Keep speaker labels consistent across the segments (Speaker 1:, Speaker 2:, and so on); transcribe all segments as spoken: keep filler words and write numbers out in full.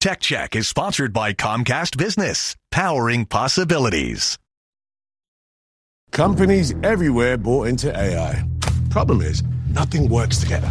Speaker 1: Tech Check is sponsored by Comcast Business, powering possibilities.
Speaker 2: Companies everywhere bought into A I. Problem is, nothing works together.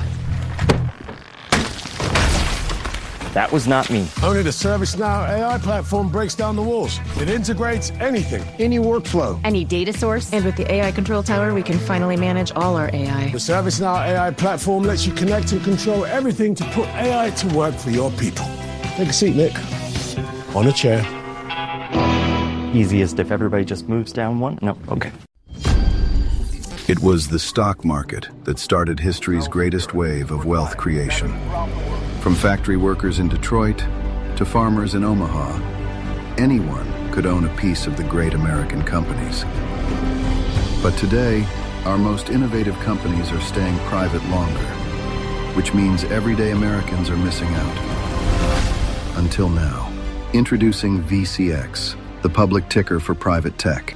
Speaker 3: That was not me.
Speaker 2: Only the ServiceNow A I platform breaks down the walls. It integrates anything, any workflow,
Speaker 4: any data source. And with the A I Control Tower, we can finally manage all our A I.
Speaker 2: The ServiceNow A I platform lets you connect and control everything to put A I to work for your people. Take a seat, Nick. On a chair.
Speaker 3: Easiest if everybody just moves down one? No, okay.
Speaker 5: It was the stock market that started history's greatest wave of wealth creation. From factory workers in Detroit to farmers in Omaha, anyone could own a piece of the great American companies. But today, our most innovative companies are staying private longer, which means everyday Americans are missing out. Until now. Introducing V C X, the public ticker for private tech.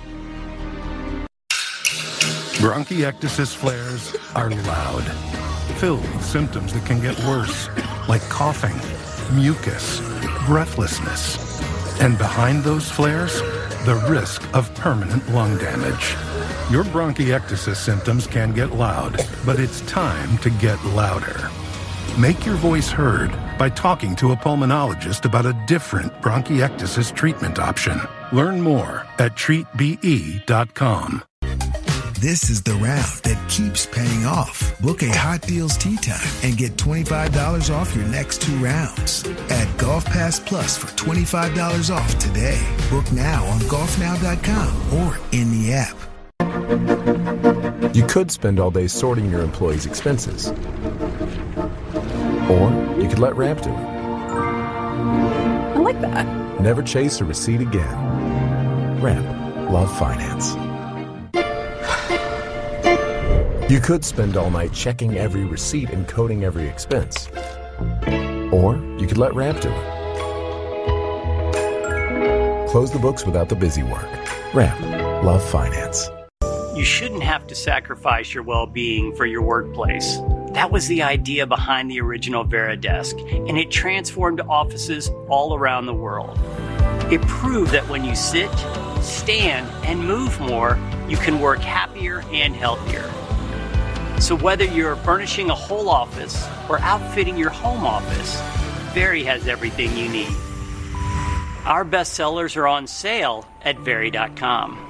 Speaker 6: Bronchiectasis flares are loud, filled with symptoms that can get worse, like coughing, mucus, breathlessness. And behind those flares, the risk of permanent lung damage. Your bronchiectasis symptoms can get loud, but it's time to get louder. Make your voice heard by talking to a pulmonologist about a different bronchiectasis treatment option. Learn more at treat b e dot com.
Speaker 7: This is the round that keeps paying off. Book a Hot Deals Tee Time and get twenty-five dollars off your next two rounds. Add Golf Pass Plus for twenty-five dollars off today. Book now on golf now dot com or in the app.
Speaker 8: You could spend all day sorting your employees' expenses. Or you could let Ramp do it.
Speaker 9: I like that.
Speaker 8: Never chase a receipt again. Ramp. Love finance. You could spend all night checking every receipt and coding every expense. Or you could let Ramp do it. Close the books without the busy work. Ramp. Love finance.
Speaker 10: You shouldn't have to sacrifice your well-being for your workplace. That was the idea behind the original VeriDesk, and it transformed offices all around the world. It proved that when you sit, stand, and move more, you can work happier and healthier. So whether you're furnishing a whole office or outfitting your home office, Veri has everything you need. Our bestsellers are on sale at Veri dot com.